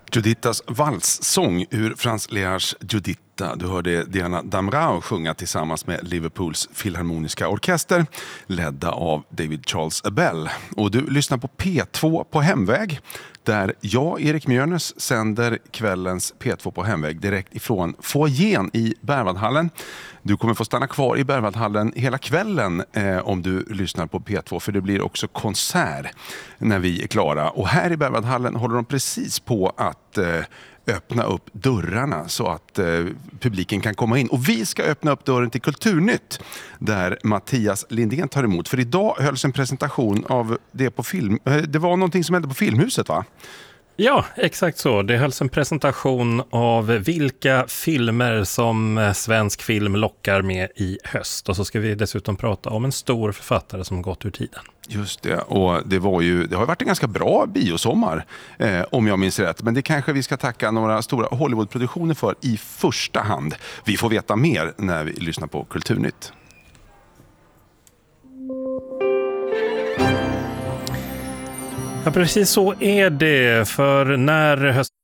Judittas valssång ur Franz Lears Judita. Du hörde Diana Damrau sjunga tillsammans med Liverpools filharmoniska orkester ledda av David Charles Abell. Och du lyssnar på P2 på hemväg där jag, Erik Mjörnes, sänder kvällens P2 på hemväg direkt ifrån foajén i Berwaldhallen. Du kommer få stanna kvar i Berwaldhallen hela kvällen om du lyssnar på P2, för det blir också konsert när vi är klara. Och här i Berwaldhallen håller de precis på att öppna upp dörrarna så att publiken kan komma in. Och vi ska öppna upp dörren till Kulturnytt där Mattias Lindén tar emot. För idag hölls en presentation av det på film. Det var någonting som hände på Filmhuset, va? Ja, exakt så. Det hölls en presentation av vilka filmer som svensk film lockar med i höst. Och så ska vi dessutom prata om en stor författare som gått ur tiden. Just det, och det har varit en ganska bra biosommar om jag minns rätt. Men det kanske vi ska tacka några stora Hollywoodproduktioner för i första hand. Vi får veta mer när vi lyssnar på Kulturnytt. Ja, precis så är det. För när